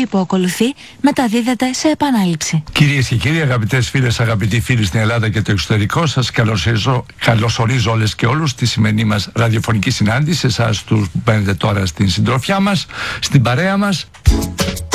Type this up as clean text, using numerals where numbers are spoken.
ανακοίνωση που ακολουθεί μεταδίδεται σε επανάληψη. Κυρίες και κύριοι, αγαπητές φίλες, αγαπητοί φίλοι στην Ελλάδα και το εξωτερικό, σας καλωσορίζω όλες και όλους στη σημερινή μας ραδιοφωνική συνάντηση. Εσάς τους που μπαίνετε τώρα στην συντροφιά μας, στην παρέα μας.